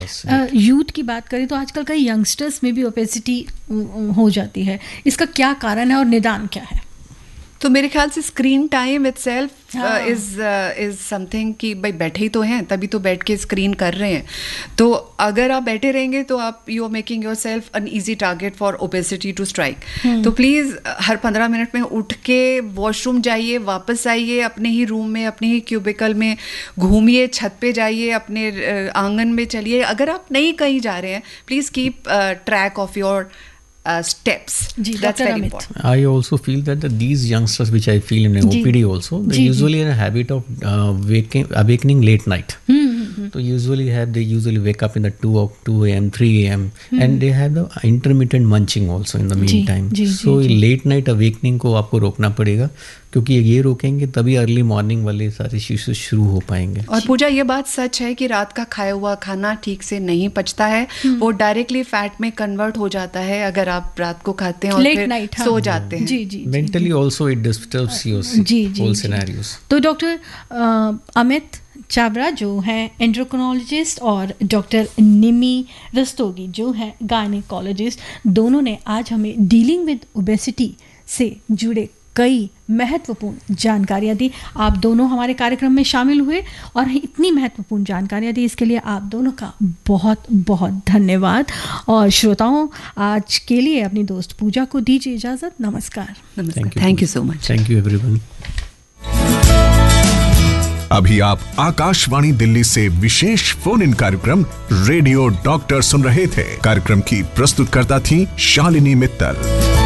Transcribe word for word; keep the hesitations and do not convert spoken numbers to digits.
Youth की बात करें तो आजकल कई यंगस्टर्स में भी ओबेसिटी हो जाती है, इसका क्या कारण है और निदान क्या है? तो मेरे ख्याल से screen time itself is is something कि भाई बैठे ही तो हैं, तभी तो बैठ के स्क्रीन कर रहे हैं। तो अगर आप बैठे रहेंगे तो आप you are making your self an easy target for obesity to strike. तो प्लीज़ हर पंद्रह मिनट में उठ के वॉशरूम जाइए, वापस आइए, अपने ही रूम में, अपने ही क्यूबिकल में घूमिए, छत पे जाइए, अपने आंगन में चलिए। अगर आप नहीं कहीं जा रहे हैं, please keep track of your Uh, steps. Ji, That's very Amit. important. I also feel that the, these youngsters, which I feel in O P D also, they Ji, usually have a habit of uh, waking, awakening late night. Hmm. So usually have they usually wake up in the two a m, three a m, hmm. and they have the intermittent munching also in the meantime. Ji, so ji, ji. late night awakening को आपको रोकना पड़ेगा, क्योंकि ये रोकेंगे तभी early morning वाले सारे इश्यूज शुरू हो पाएंगे। और पूजा, ये बात सच है कि रात का खाया हुआ खाना ठीक से नहीं पचता है, वो डायरेक्टली फैट में कन्वर्ट हो जाता है अगर आप रात को खाते हैं और Late फिर night, सो हाँ. जाते हैं। जी जी mentally also it disturbs your whole scenarios. तो डॉक्टर अमित चावरा जो हैं एंड्रोक्रोनोलॉजिस्ट और डॉक्टर निमी रस्तोगी जो हैं गायनेकोलॉजिस्ट, दोनों ने आज हमें डीलिंग विद ओबेसिटी से जुड़े कई महत्वपूर्ण जानकारियाँ दी। आप दोनों हमारे कार्यक्रम में शामिल हुए और इतनी महत्वपूर्ण जानकारियाँ दी, इसके लिए आप दोनों का बहुत बहुत धन्यवाद। और श्रोताओं, आज के लिए अपनी दोस्त पूजा को दीजिए इजाज़त। नमस्कार। नमस्कार। Thank you so much. Thank you everyone. अभी आप आकाशवाणी दिल्ली से विशेष फोन इन कार्यक्रम रेडियो डॉक्टर सुन रहे थे। कार्यक्रम की प्रस्तुतकर्ता थी शालिनी मित्तल।